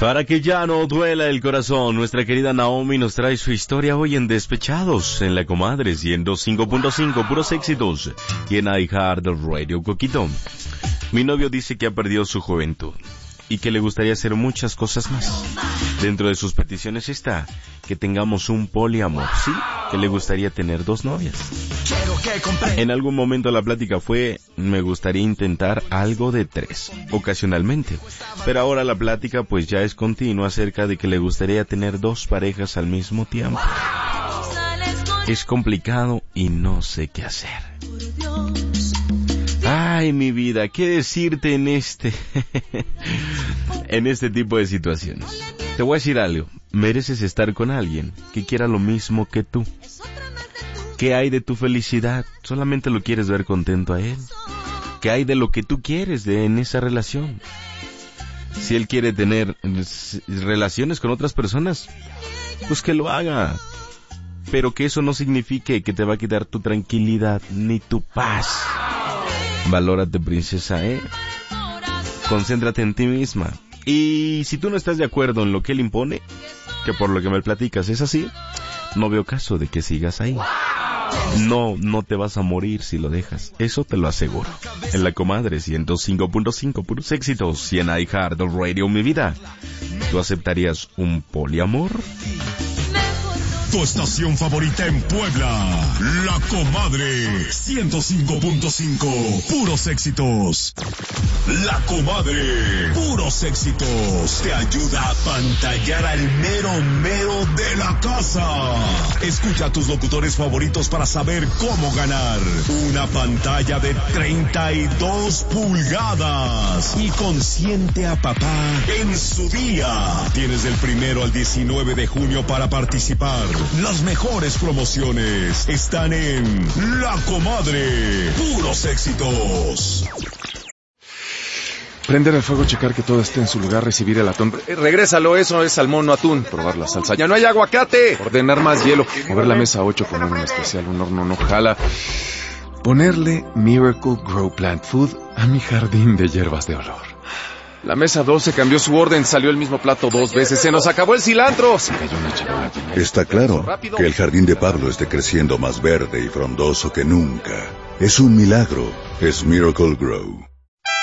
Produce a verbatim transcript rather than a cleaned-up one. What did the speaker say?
Para que ya no duela el corazón, nuestra querida Naomi nos trae su historia hoy en Despechados, en La Comadre ciento cinco punto cinco, puros éxitos, y en iHeart Radio. Coquito, mi novio dice que ha perdido su juventud y que le gustaría hacer muchas cosas más. Dentro de sus peticiones está que tengamos un poliamor, sí, que le gustaría tener dos novias. En algún momento la plática fue, me gustaría intentar algo de tres, ocasionalmente, pero ahora la plática pues ya es continua acerca de que le gustaría tener dos parejas al mismo tiempo. Es complicado y no sé qué hacer. Ay, mi vida, ¿qué decirte en este, en este tipo de situaciones? Te voy a decir algo, mereces estar con alguien que quiera lo mismo que tú. ¿Qué hay de tu felicidad? ¿Solamente lo quieres ver contento a él? ¿Qué hay de lo que tú quieres de en esa relación? Si él quiere tener relaciones con otras personas, pues que lo haga. Pero que eso no signifique que te va a quitar tu tranquilidad ni tu paz. Valórate, princesa, ¿eh? Concéntrate en ti misma. Y si tú no estás de acuerdo en lo que él impone, que por lo que me platicas es así, no veo caso de que sigas ahí. No, no te vas a morir si lo dejas. Eso te lo aseguro. En La Comadre ciento cinco punto cinco, puros éxitos, y en iHeart Radio, mi vida. ¿Tú aceptarías un poliamor? Tu estación favorita en Puebla, La Comadre ciento cinco punto cinco, puros éxitos. La Comadre, puros éxitos, te ayuda a pantallar al mero mero de la casa. Escucha a tus locutores favoritos para saber cómo ganar una pantalla de treinta y dos pulgadas y consiente a papá en su día. Tienes del primero al diecinueve de junio para participar. Las mejores promociones están en La Comadre, puros éxitos. Prender el fuego, checar que todo esté en su lugar, recibir el atún. Eh, regrésalo, eso es salmón, no atún. Probar la salsa. ¡Ya no hay aguacate! Ordenar más hielo. Mover la mesa ocho con un especial, un horno no jala. Ponerle Miracle Grow Plant Food a mi jardín de hierbas de olor. La mesa doce cambió su orden, salió el mismo plato dos veces, se nos acabó el cilantro. Se cayó una charola. Está claro que el jardín de Pablo esté creciendo más verde y frondoso que nunca. Es un milagro, es Miracle Grow.